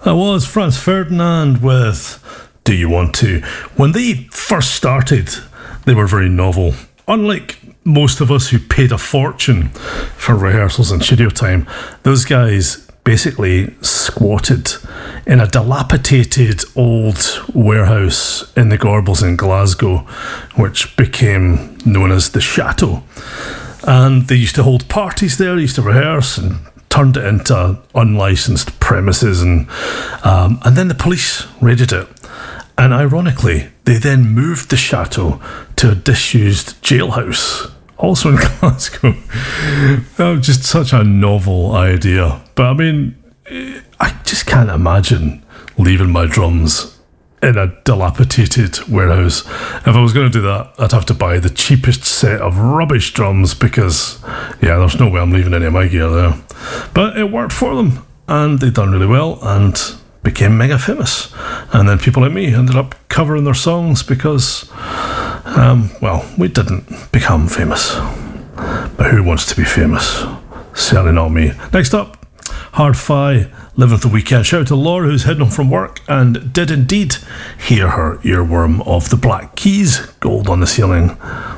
That was Franz Ferdinand with Do You Want To? When they first started, they were very novel. Unlike most of us who paid a fortune for rehearsals and studio time, those guys basically squatted in a dilapidated old warehouse in the Gorbals in Glasgow, which became known as the Chateau. And they used to hold parties there, used to rehearse and turned it into unlicensed premises, and then the police raided it. And ironically, they then moved the Chateau to a disused jailhouse, also in Glasgow. Just such a novel idea. But I mean, I just can't imagine leaving my drums in a dilapidated warehouse. If I was going to do that, I'd have to buy the cheapest set of rubbish drums because, yeah, there's no way I'm leaving any of my gear there. But it worked for them, and they'd done really well and became mega famous. And then people like me ended up covering their songs because, well, we didn't become famous. But who wants to be famous? Certainly not me. Next up, Hard-Fi, Living the Weekend. Shout out to Laura, who's heading home from work and did indeed hear her earworm of the Black Keys, Gold on the Ceiling.